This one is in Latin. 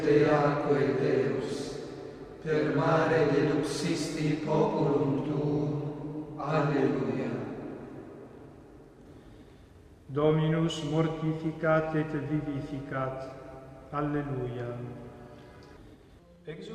Teaque Deus, per mare deduxisti populum tuum. Alleluia. Dominus mortificat et vivificat. Alleluia.